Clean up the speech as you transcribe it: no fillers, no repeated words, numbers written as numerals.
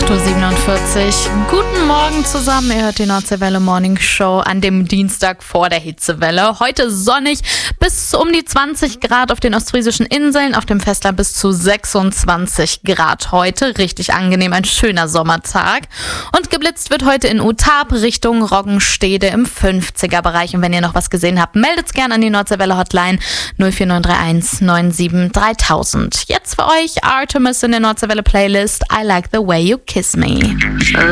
8.47 Uhr. Guten Morgen zusammen. Ihr hört die Nordseewelle Morning Show an dem Dienstag vor der Hitzewelle. Heute sonnig, bis um die 20 Grad auf den ostfriesischen Inseln, auf dem Festland bis zu 26 Grad heute. Richtig angenehm, ein schöner Sommertag. Und geblitzt wird heute in Utarp Richtung Roggenstede im 50er-Bereich. Und wenn ihr noch was gesehen habt, meldet's gerne an die Nordseewelle Hotline 04931 97 3000. Jetzt für euch Artemis in der Nordseewelle Playlist I Like the Way You Kiss Me.